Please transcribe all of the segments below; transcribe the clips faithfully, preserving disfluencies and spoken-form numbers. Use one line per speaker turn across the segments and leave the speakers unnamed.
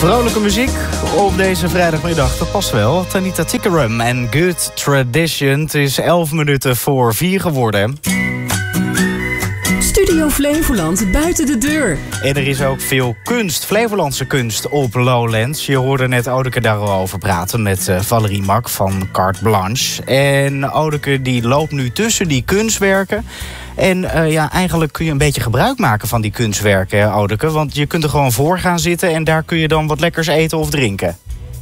Vrolijke muziek op deze vrijdagmiddag, dat past wel. Tanita Tikaram en Good Tradition. Het is elf minuten voor vier geworden.
Studio Flevoland buiten de deur.
En er is ook veel kunst, Flevolandse kunst op Lowlands. Je hoorde net Odeke daarover praten met uh, Valerie Mak van Carte Blanche. En Odeke die loopt nu tussen die kunstwerken. En uh, ja, eigenlijk kun je een beetje gebruik maken van die kunstwerken, hè, Odeke. Want je kunt er gewoon voor gaan zitten en daar kun je dan wat lekkers eten of drinken.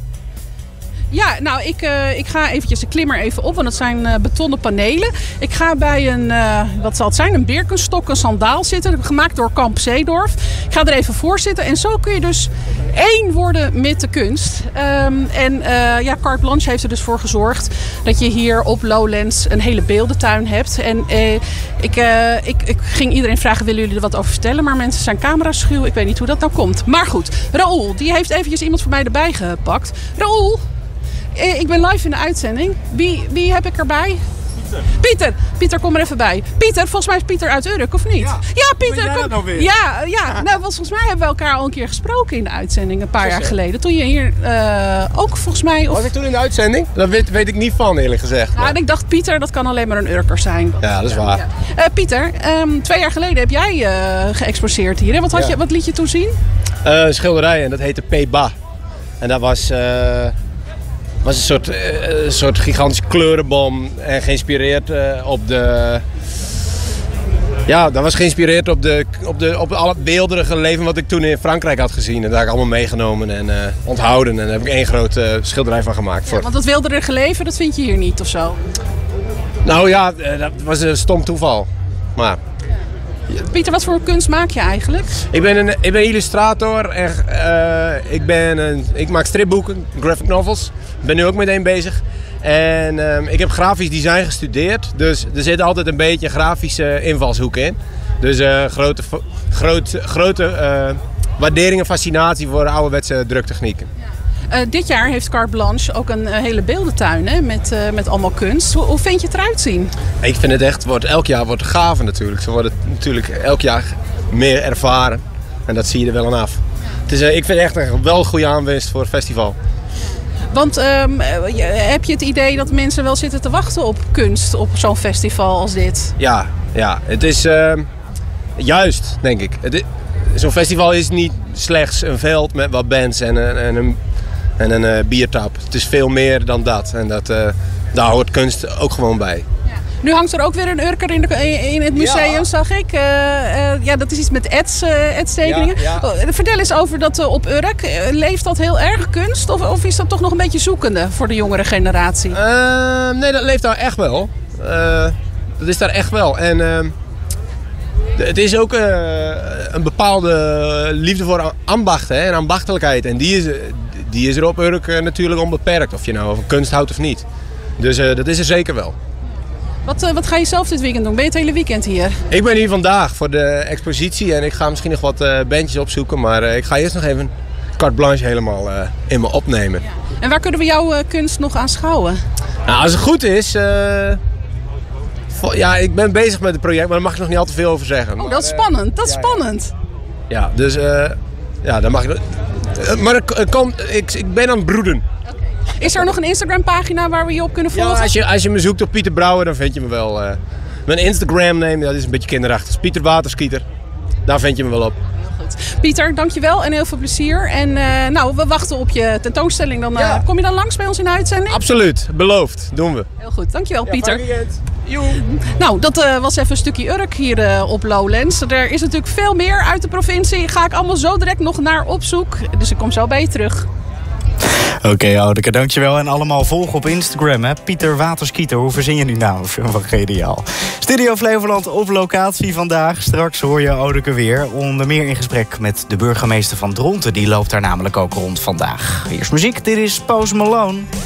Ja, nou, ik, uh, ik ga eventjes, ik klim er even op, want het zijn uh, betonnen panelen. Ik ga bij een, uh, wat zal het zijn, een birkenstok, een sandaal zitten, gemaakt door Kamp Zeedorf. Ik ga er even voor zitten en zo kun je dus één worden met de kunst. Um, en uh, ja, Carte Blanche heeft er dus voor gezorgd dat je hier op Lowlands een hele beeldentuin hebt. En uh, ik, uh, ik, ik ging iedereen vragen, willen jullie er wat over vertellen? Maar mensen zijn cameraschuw, ik weet niet hoe dat nou komt. Maar goed, Raoul, die heeft eventjes iemand voor mij erbij gepakt. Raoul! Ik ben live in de uitzending. Wie, wie heb ik erbij? Pieter. Pieter, Pieter, kom er even bij. Pieter, volgens mij is Pieter uit Urk, of niet? Ja, ja Pieter.
Ben jij dat nou weer?
Ja, ja. Nou, volgens mij hebben we elkaar al een keer gesproken in de uitzending, een paar jaar geleden. Toen je hier uh, ook volgens mij... Of...
Was ik toen in de uitzending? Dat weet, weet ik niet van, eerlijk gezegd.
Nou, en ik dacht, Pieter, dat kan alleen maar een Urker zijn.
Ja, dat is waar.
Ja. Uh, Pieter, um, twee jaar geleden heb jij uh, geëxposeerd hier. Hè? Wat, had
ja.
je, wat liet je toen zien?
Uh, een schilderij en dat heette P-Ba. En dat was... Uh... was een soort, uh, soort gigantische kleurenbom en geïnspireerd uh, op de... Ja, dat was geïnspireerd op, de, op, de, op alle beelderige leven wat ik toen in Frankrijk had gezien. En daar heb ik allemaal meegenomen en uh, onthouden. En daar heb ik één groot uh, schilderij van gemaakt. Voor...
Ja, want dat weelderige leven, dat vind je hier niet of zo?
Nou ja, uh, dat was een stom toeval. Maar...
Pieter, wat voor kunst maak je eigenlijk?
Ik ben een ik ben illustrator en uh, ik, ben een, ik maak stripboeken, graphic novels. Ik ben nu ook meteen bezig. En uh, ik heb grafisch design gestudeerd, dus er zit altijd een beetje een grafische invalshoek in. Dus uh, grote, groot, grote uh, waardering en fascinatie voor ouderwetse druktechnieken.
Uh, dit jaar heeft Carte Blanche ook een uh, hele beeldentuin, hè, met, uh, met allemaal kunst. Hoe, hoe vind je het eruit zien?
Ik vind het echt, wordt, elk jaar wordt het gaver natuurlijk. Ze worden natuurlijk elk jaar meer ervaren. En dat zie je er wel aan af. Het is, uh, ik vind het echt een wel goede aanwinst voor het festival.
Want um, heb je het idee dat mensen wel zitten te wachten op kunst op zo'n festival als dit?
Ja, ja. Het is uh, juist, denk ik. Zo'n festival is niet slechts een veld met wat bands en, en, en een, en een uh, biertap. Het is veel meer dan dat. En dat, uh, daar hoort kunst ook gewoon bij.
Ja. Nu hangt er ook weer een Urker in, de, in het museum, ja. Zag ik. Uh, uh, ja, dat is iets met eds, uh, edstekeningen. Ja, ja. Vertel eens over dat uh, op Urk. Uh, leeft dat heel erg kunst? Of, of is dat toch nog een beetje zoekende voor de jongere generatie?
Uh, nee, dat leeft daar echt wel. Uh, dat is daar echt wel. En... Uh, Het is ook uh, een bepaalde liefde voor ambacht, hè, en ambachtelijkheid. En die is, die is er op Urk uh, natuurlijk onbeperkt. Of je nou van kunst houdt of niet. Dus uh, dat is er zeker wel.
Wat, uh, wat ga je zelf dit weekend doen? Ben je het hele weekend hier?
Ik ben hier vandaag voor de expositie. En ik ga misschien nog wat uh, bandjes opzoeken. Maar uh, ik ga eerst nog even Carte Blanche helemaal uh, in me opnemen. Ja.
En waar kunnen we jouw uh, kunst nog aanschouwen?
Nou, als het goed is... Uh, Ja, ik ben bezig met het project, maar daar mag ik nog niet al te veel over zeggen.
Oh,
maar,
dat is spannend. Dat is
ja,
spannend.
Ja, ja dus uh, ja, daar mag ik... Uh, maar ik, kom, ik, ik ben aan het broeden.
Okay. Is er nog een Instagram pagina waar we je op kunnen volgen?
Ja, als je, als je me zoekt op Pieter Brouwer, dan vind je me wel. Uh, mijn Instagram name, dat is een beetje kinderachtig. Dus Pieter Waterskieter. Daar vind je me wel op.
Pieter, dankjewel en heel veel plezier. En uh, nou, we wachten op je tentoonstelling. Dan, uh, ja. Kom je dan langs bij ons in de uitzending?
Absoluut, beloofd. Doen we.
Heel goed, dankjewel, ja, Pieter.
Joe.
Nou, dat uh, was even een stukje Urk hier uh, op Lowlands. Er is natuurlijk veel meer uit de provincie. Ga ik allemaal zo direct nog naar op zoek. Dus ik kom zo bij je terug.
Oké, okay, Odeke, dankjewel. En allemaal volgen op Instagram, hè? Pieter Waterskieter, hoe verzin je die naam? Van geniaal. Studio Flevoland op locatie vandaag. Straks hoor je Odeke weer. Onder meer in gesprek met de burgemeester van Dronten. Die loopt daar namelijk ook rond vandaag. Eerst muziek, dit is Post Malone.